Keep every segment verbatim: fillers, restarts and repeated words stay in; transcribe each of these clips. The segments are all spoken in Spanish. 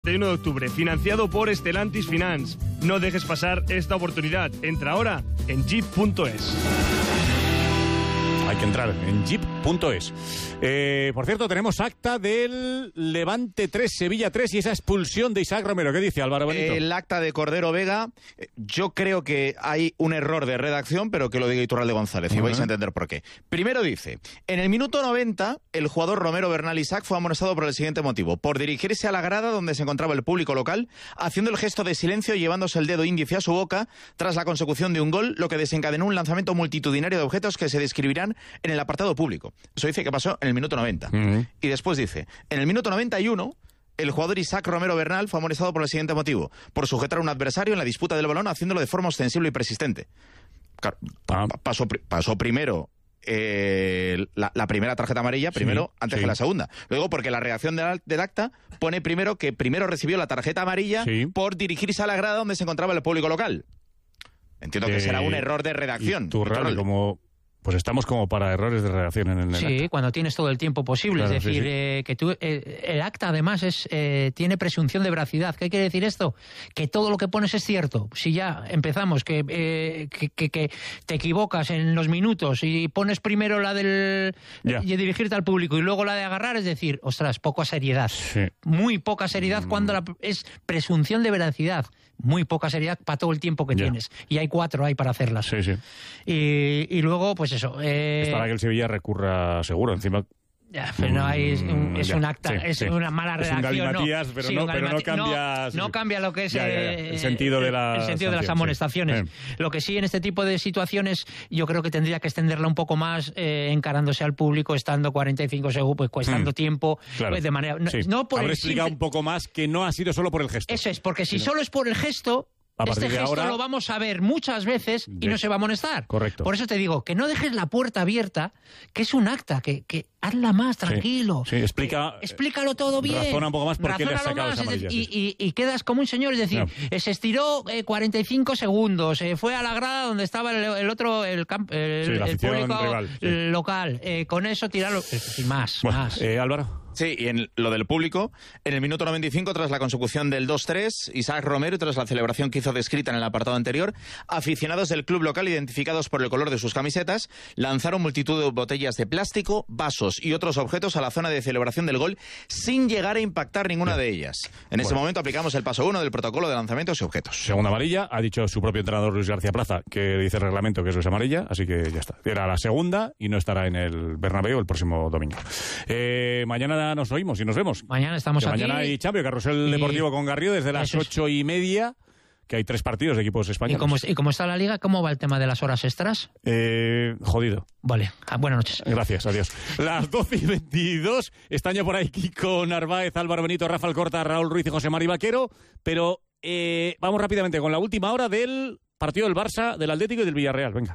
treinta y uno de octubre, financiado por Stellantis Finance. No dejes pasar esta oportunidad. Entra ahora en jeep punto es. Hay que entrar en jeep punto es. Eh, por cierto, tenemos acta del Levante tres, Sevilla tres y esa expulsión de Isaac Romero. ¿Qué dice Álvaro Benito? El acta de Cordero Vega, yo creo que hay un error de redacción, pero que lo diga Iturralde González, y uh-huh. vais a entender por qué. Primero dice, en el minuto noventa, el jugador Romero Bernal Isaac fue amonestado por el siguiente motivo: por dirigirse a la grada donde se encontraba el público local, haciendo el gesto de silencio y llevándose el dedo índice a su boca, tras la consecución de un gol, lo que desencadenó un lanzamiento multitudinario de objetos que se describirán en el apartado público. Eso dice que pasó en el minuto noventa. Uh-huh. Y después dice, en el minuto noventa y uno, el jugador Isaac Romero Bernal fue amonestado por el siguiente motivo: por sujetar a un adversario en la disputa del balón, haciéndolo de forma ostensible y persistente. Claro, ah. pasó, pasó primero eh, la, la primera tarjeta amarilla, primero, sí, antes sí. que la segunda. Luego, porque la redacción del, del acta pone primero que primero recibió la tarjeta amarilla sí. por dirigirse a la grada donde se encontraba el público local. Entiendo eh, que será un error de redacción. Iturralde, como... Pues estamos como para errores de redacción en el Sí, acta. Cuando tienes todo el tiempo posible. Claro, es decir, sí, sí. Eh, que tú, eh, el acta además es eh, tiene presunción de veracidad. ¿Qué quiere decir esto? Que todo lo que pones es cierto. Si ya empezamos, que, eh, que, que, que te equivocas en los minutos y pones primero la del yeah. de dirigirte al público y luego la de agarrar, es decir, ostras, poca seriedad. Sí. Muy poca seriedad mm. cuando la, es presunción de veracidad. Muy poca seriedad para todo el tiempo que yeah. tienes. Y hay cuatro ahí para hacerlas. Sí, sí. Y, y luego, pues eso. Eh... Es para que el Sevilla recurra seguro, encima. Ya, pero no hay, es un, es ya, un acta, sí, es sí. una mala redacción. Es un galimatías, no, pero, sí, no, pero no cambia... No, sí. no cambia lo que es ya, ya, ya. Eh, el sentido de, la el sentido de las amonestaciones. Sí. Lo que sí, en este tipo de situaciones, yo creo que tendría que extenderla un poco más, eh, encarándose al público, estando cuarenta y cinco segundos, pues cuestando mm. tiempo, claro. pues, de manera... No, sí. no por Habré el explicado simple... un poco más que no ha sido solo por el gesto. Eso es, porque si sí, solo es por el gesto... Este gesto ahora, lo vamos a ver muchas veces y no se va a amonestar. Correcto. Por eso te digo, que no dejes la puerta abierta, que es un acta, que, que hazla más, tranquilo. Sí, sí explica, eh, explícalo todo bien. Razona un poco más por qué le has sacado esa amarilla. Y, y, y quedas como un señor, es decir, no. se estiró eh, cuarenta y cinco segundos, eh, fue a la grada donde estaba el, el otro, el, camp, el, sí, el público rival, sí. local. Eh, con eso tirarlo, y más, bueno, más. Eh, Álvaro. Sí, y en lo del público, en el minuto noventa y cinco, tras la consecución del dos tres, Isaac Romero, y tras la celebración que hizo descrita en el apartado anterior, aficionados del club local, identificados por el color de sus camisetas, lanzaron multitud de botellas de plástico, vasos y otros objetos a la zona de celebración del gol, sin llegar a impactar ninguna de ellas. En bueno. ese momento aplicamos el paso uno del protocolo de lanzamientos y objetos. Segunda amarilla, ha dicho su propio entrenador Luis García Plaza, que dice el reglamento que eso es amarilla, así que ya está. Era la segunda y no estará en el Bernabéu el próximo domingo. Eh, mañana nos oímos y nos vemos. Mañana estamos que aquí. Mañana hay Champions, Carrusel y... Deportivo con Garrido desde las ocho y media, que hay tres partidos de equipos españoles. ¿Y cómo, ¿Y cómo está la Liga? ¿Cómo va el tema de las horas extras? Eh, jodido. Vale, ah, buenas noches. Gracias, adiós. Las doce y veintidós, están ya por ahí Kiko Narváez, Álvaro Benito, Rafa Alcorta, Raúl Ruiz y José Mari Vaquero, pero eh, vamos rápidamente con la última hora del partido del Barça, del Atlético y del Villarreal. Venga.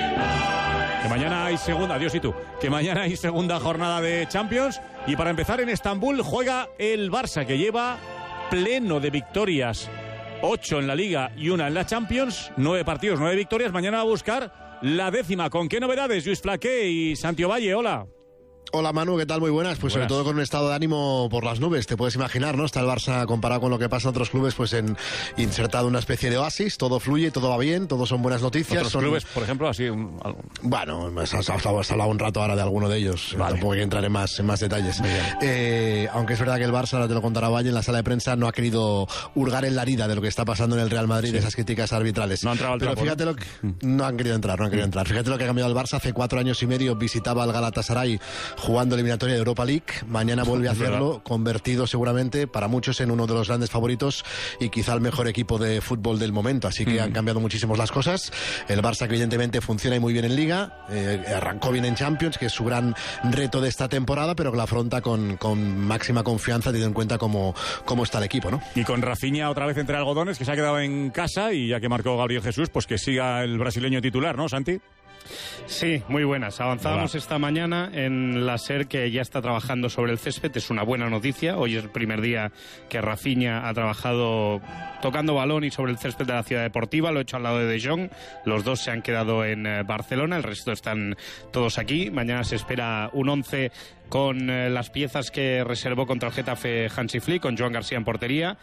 Que mañana hay segunda, adiós y tú, que mañana hay segunda jornada de Champions y para empezar en Estambul juega el Barça, que lleva pleno de victorias, ocho en la Liga y una en la Champions, nueve partidos, nueve victorias, mañana va a buscar la décima. ¿Con qué novedades? Luis Flaqué y Santi Ovalle, hola. Hola Manu, ¿qué tal? Muy buenas. Pues buenas. Sobre todo con un estado de ánimo por las nubes, te puedes imaginar, ¿no? Está el Barça comparado con lo que pasa en otros clubes, pues en insertado una especie de oasis, todo fluye, todo va bien, todo son buenas noticias. ¿Otros son... clubes, por ejemplo, así? Un, algo... Bueno, has, has, has hablado un rato ahora de alguno de ellos, vale. Tampoco hay que entrar en más, en más detalles. Eh, aunque es verdad que el Barça, ahora te lo contará Valle, en la sala de prensa no ha querido hurgar en la herida de lo que está pasando en el Real Madrid, sí. de esas críticas arbitrales. No han entrado al Pero trapo, fíjate ¿no? lo que... No han querido entrar, no han querido entrar. Fíjate lo que ha cambiado el Barça. Hace cuatro años y medio visitaba al Galatasaray jugando eliminatoria de Europa League. Mañana vuelve a hacerlo, convertido seguramente para muchos en uno de los grandes favoritos y quizá el mejor equipo de fútbol del momento. Así que mm. han cambiado muchísimo las cosas. El Barça, que evidentemente funciona y muy bien en Liga, eh, arrancó bien en Champions, que es su gran reto de esta temporada, pero que la afronta con, con máxima confianza, teniendo en cuenta cómo, cómo está el equipo, ¿no? Y con Rafinha otra vez entre algodones, que se ha quedado en casa y ya que marcó Gabriel Jesús, pues que siga el brasileño titular, ¿no, Santi? Sí, muy buenas. Avanzábamos Hola. esta mañana en la SER, que ya está trabajando sobre el césped. Es una buena noticia. Hoy es el primer día que Rafinha ha trabajado tocando balón y sobre el césped de la Ciudad Deportiva. Lo ha hecho al lado de De Jong. Los dos se han quedado en Barcelona. El resto están todos aquí. Mañana se espera un once con eh, las piezas que reservó contra el Getafe Hansi Flick, con Joan García en portería,